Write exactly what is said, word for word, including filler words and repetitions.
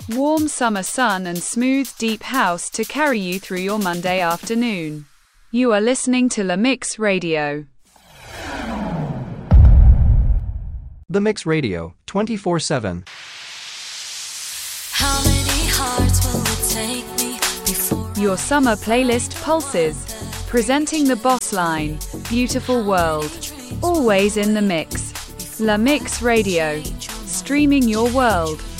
Warm summer sun and smooth deep house to carry you through your Monday afternoon. You are listening to La Mix Radio. The Mix Radio, twenty-four seven. How many hearts will it take me before Your summer playlist pulses. Presenting the boss line. Beautiful world. Always in the mix. La Mix Radio. Streaming your world.